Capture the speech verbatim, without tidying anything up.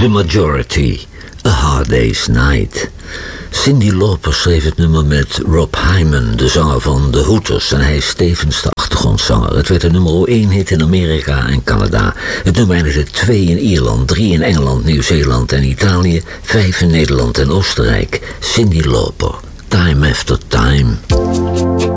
The Majority, A Hard Day's Night. Cyndi Lauper schreef het nummer met Rob Hyman, de zanger van The Hooters, en hij is tevens de achtergrondzanger. Het werd een nummer één hit in Amerika en Canada. Het nummer eindigde twee in Ierland, drie in Engeland, Nieuw-Zeeland en Italië, vijf in Nederland en Oostenrijk. Cyndi Lauper, Time After Time.